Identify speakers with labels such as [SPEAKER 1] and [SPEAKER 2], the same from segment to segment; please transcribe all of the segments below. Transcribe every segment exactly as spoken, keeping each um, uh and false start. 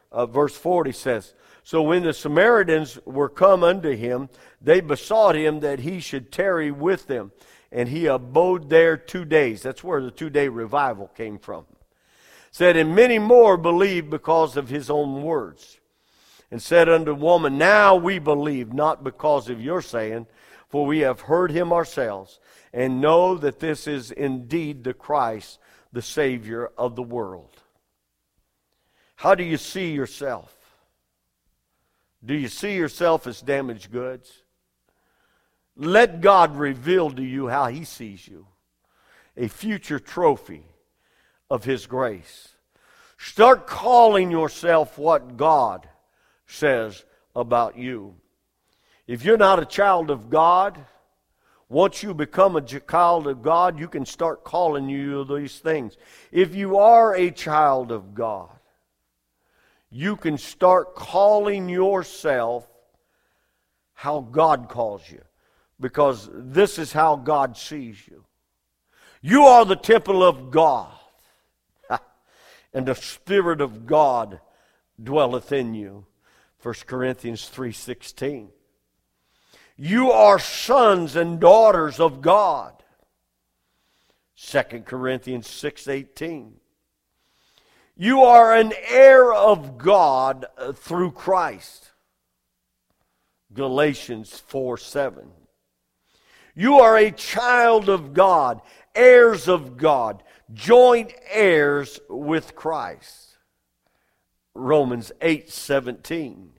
[SPEAKER 1] uh, verse forty says, "So when the Samaritans were come unto him, they besought him that he should tarry with them. And he abode there two days." That's where the two-day revival came from. Said, "And many more believed because of his own words. And said unto the woman, Now we believe, not because of your saying, for we have heard him ourselves, and know that this is indeed the Christ, the Savior of the world." How do you see yourself? Do you see yourself as damaged goods? Let God reveal to you how he sees you. A future trophy of his grace. Start calling yourself what God says about you. If you're not a child of God, once you become a child of God, you can start calling you these things. If you are a child of God, you can start calling yourself how God calls you. Because this is how God sees you. You are the temple of God. And the Spirit of God dwelleth in you. First Corinthians three sixteen. You are sons and daughters of God. Second Corinthians six eighteen. You are an heir of God through Christ. Galatians four seven. You are a child of God, heirs of God, joint heirs with Christ. Romans eight seventeen.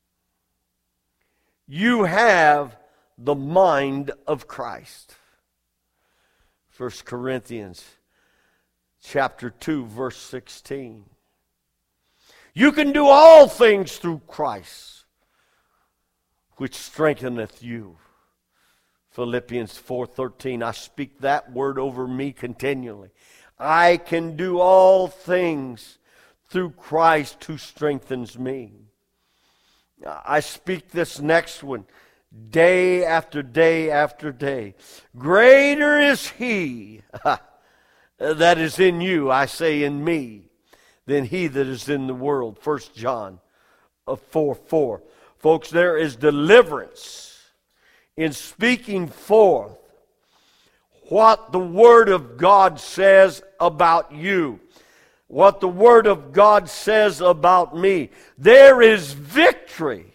[SPEAKER 1] You have the mind of Christ. First Corinthians chapter two, verse sixteen. You can do all things through Christ, which strengtheneth you. Philippians four thirteen. I speak that word over me continually. I can do all things through Christ who strengthens me. I speak this next one day after day after day. Greater is he that is in you, I say in me, than he that is in the world. First John four four. Folks, there is deliverance in speaking forth what the Word of God says about you, what the Word of God says about me. There is victory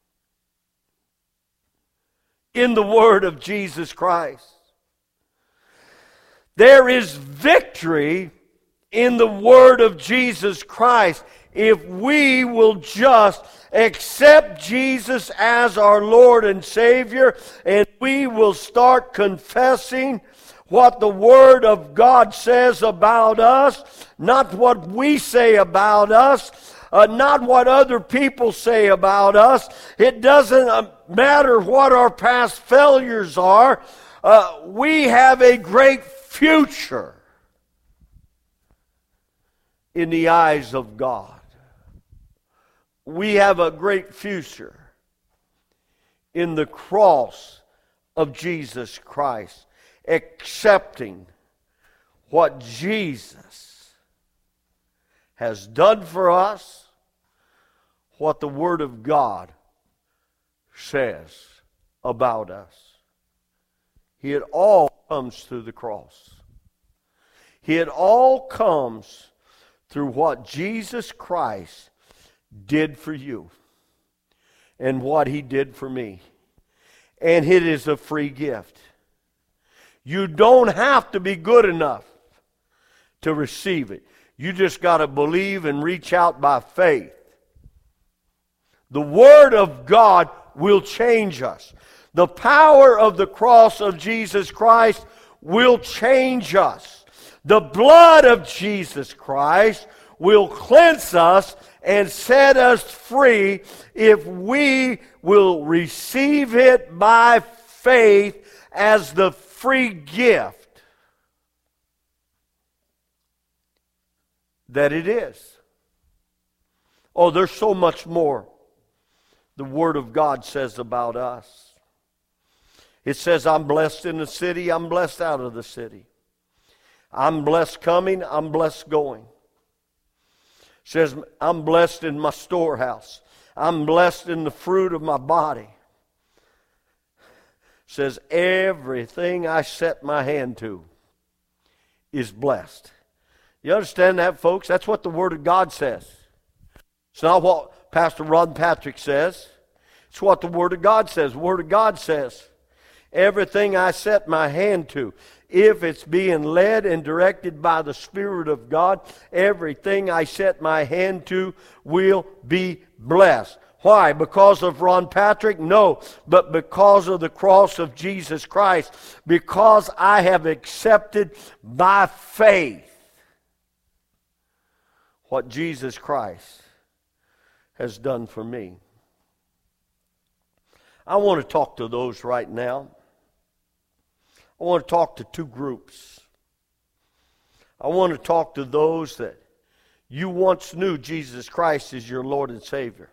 [SPEAKER 1] in the Word of Jesus Christ. There is victory in the Word of Jesus Christ if we will just accept Jesus as our Lord and Savior, and we will start confessing what the Word of God says about us, not what we say about us, uh, not what other people say about us. It doesn't uh, matter what our past failures are. Uh, we have a great future in the eyes of God. We have a great future in the cross of Jesus Christ, accepting what Jesus has done for us, what the Word of God says about us. It all comes through the cross. It all comes through what Jesus Christ did for you and what He did for me. And it is a free gift. You don't have to be good enough to receive it. You just got to believe and reach out by faith. The Word of God will change us. The power of the cross of Jesus Christ will change us. The blood of Jesus Christ will cleanse us and set us free if we will receive it by faith as the free gift that it is. Oh, there's so much more the Word of God says about us. It says, I'm blessed in the city, I'm blessed out of the city. I'm blessed coming, I'm blessed going. Says, I'm blessed in my storehouse. I'm blessed in the fruit of my body. Says, everything I set my hand to is blessed. You understand that, folks? That's what the Word of God says. It's not what Pastor Ron Patrick says. It's what the Word of God says. The Word of God says, everything I set my hand to, if it's being led and directed by the Spirit of God, everything I set my hand to will be blessed. Why? Because of Ron Patrick? No, but because of the cross of Jesus Christ. Because I have accepted by faith what Jesus Christ has done for me. I want to talk to those right now. I want to talk to two groups. I want to talk to those that you once knew Jesus Christ as your Lord and Savior.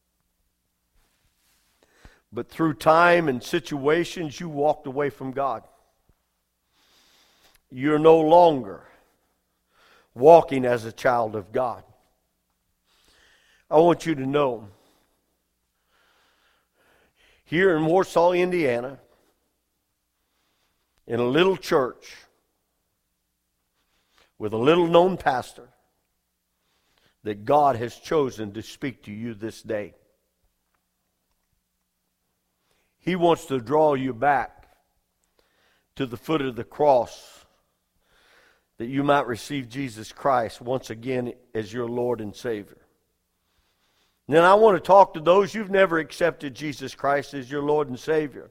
[SPEAKER 1] But through time and situations, you walked away from God. You're no longer walking as a child of God. I want you to know, here in Warsaw, Indiana, in a little church with a little known pastor, that God has chosen to speak to you this day. He wants to draw you back to the foot of the cross, that you might receive Jesus Christ once again as your Lord and Savior. And then I want to talk to those you've never accepted Jesus Christ as your Lord and Savior.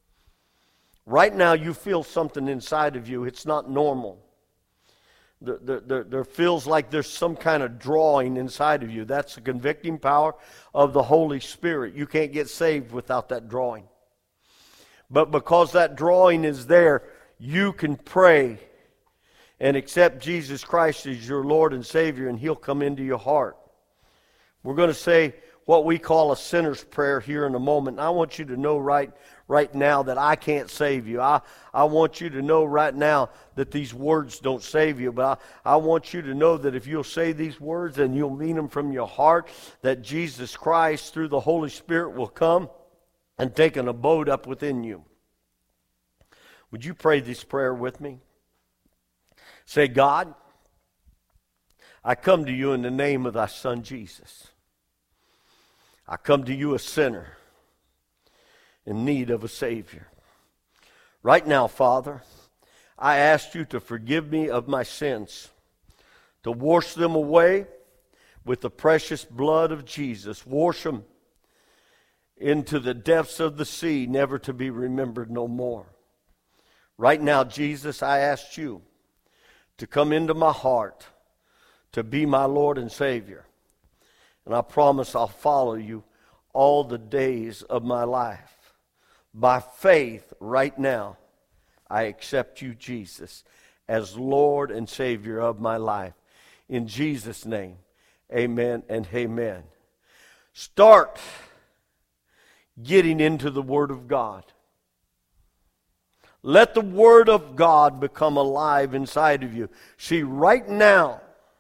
[SPEAKER 1] Right now you feel something inside of you. It's not normal. There, there, there feels like there's some kind of drawing inside of you. That's the convicting power of the Holy Spirit. You can't get saved without that drawing. But because that drawing is there, you can pray and accept Jesus Christ as your Lord and Savior, and He'll come into your heart. We're going to say what we call a sinner's prayer here in a moment. And I want you to know right, right now that I can't save you. I, I want you to know right now that these words don't save you. But I, I want you to know that if you'll say these words and you'll mean them from your heart, that Jesus Christ through the Holy Spirit will come and take an abode up within you. Would you pray this prayer with me? Say, God, I come to you in the name of thy Son Jesus. I come to you a sinner in need of a Savior. Right now, Father, I ask you to forgive me of my sins, to wash them away with the precious blood of Jesus. Wash them into the depths of the sea, never to be remembered no more. Right now, Jesus, I ask you to come into my heart, to be my Lord and Savior. And I promise I'll follow you all the days of my life. By faith, right now, I accept you, Jesus, as Lord and Savior of my life. In Jesus' name, amen and amen. Start getting into the Word of God. Let the Word of God become alive inside of you. See, right now,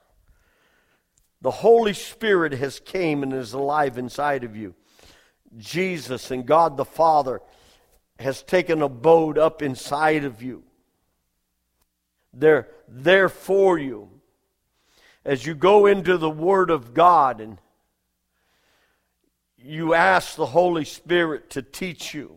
[SPEAKER 1] the Holy Spirit has came and is alive inside of you. Jesus and God the Father has taken abode up inside of you. They're there for you. As you go into the Word of God and you ask the Holy Spirit to teach you,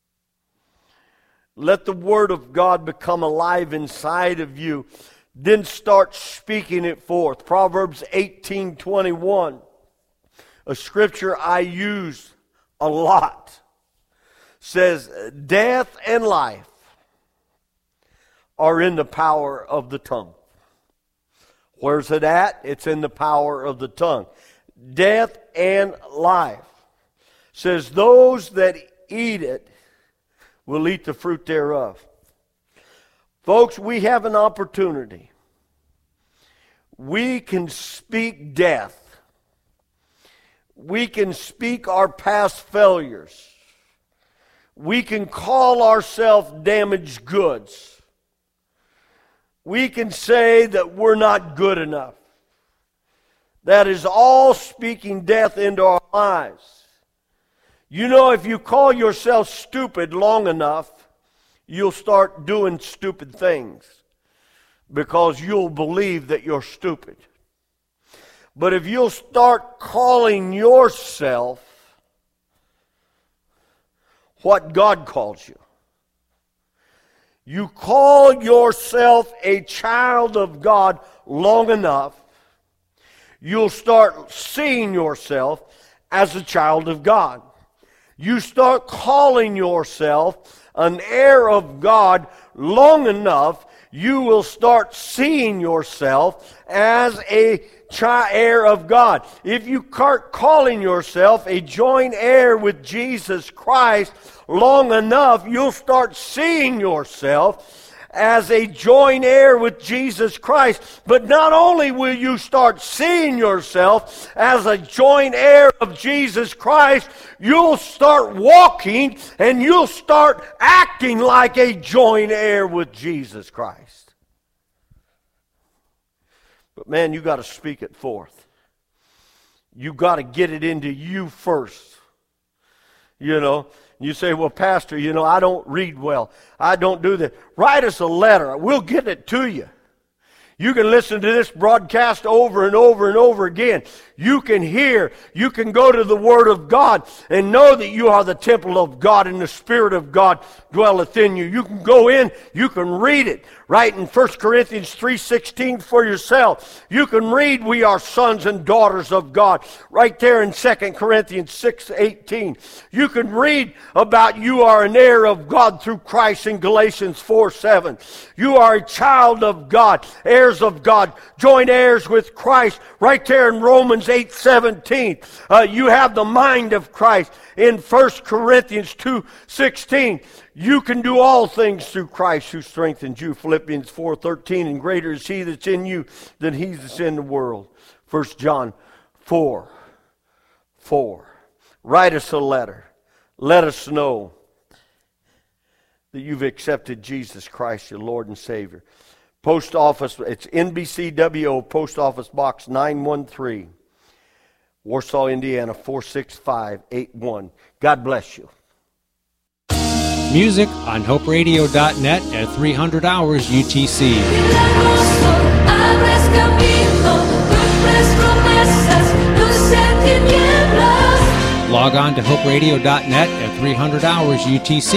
[SPEAKER 1] let the Word of God become alive inside of you. Then start speaking it forth. Proverbs eighteen twenty-one, a scripture I use a lot, says, death and life are in the power of the tongue. Where's it at? It's in the power of the tongue. Death and life. Says, those that eat it will eat the fruit thereof. Folks, we have an opportunity. We can speak death. We can speak our past failures. We can call ourselves damaged goods. We can say that we're not good enough. That is all speaking death into our lives. You know, if you call yourself stupid long enough, you'll start doing stupid things because you'll believe that you're stupid. But if you'll start calling yourself what God calls you, you call yourself a child of God long enough, you'll start seeing yourself as a child of God. You start calling yourself an heir of God long enough, you will start seeing yourself as a child heir of God. If you start calling yourself a joint heir with Jesus Christ long enough, you'll start seeing yourself as a joint heir with Jesus Christ. But not only will you start seeing yourself as a joint heir of Jesus Christ, you'll start walking and you'll start acting like a joint heir with Jesus Christ. But man, you got to speak it forth. You got to get it into you first. You know, you say, well, Pastor, you know, I don't read well. I don't do that. Write us a letter. We'll get it to you. You can listen to this broadcast over and over and over again. You can hear. You can go to the Word of God and know that you are the temple of God and the Spirit of God dwelleth in you. You can go in. You can read it. Right in First Corinthians three sixteen for yourself. You can read we are sons and daughters of God. Right there in Second Corinthians six eighteen. You can read about you are an heir of God through Christ in Galatians four seven. You are a child of God, heirs of God, joint heirs with Christ. Right there in Romans eight seventeen. Uh, you have the mind of Christ in First Corinthians two sixteen. You can do all things through Christ who strengthens you. Philippians four thirteen, and greater is he that's in you than he that's in the world. First John four four. Write us a letter. Let us know that you've accepted Jesus Christ, your Lord and Savior. Post office, it's N B C W O, Post Office Box nine one three, Warsaw, Indiana four six five eight one. God bless you.
[SPEAKER 2] Music on hope radio dot net at three hundred hours U T C. Log on to hope radio dot net at three hundred hours U T C.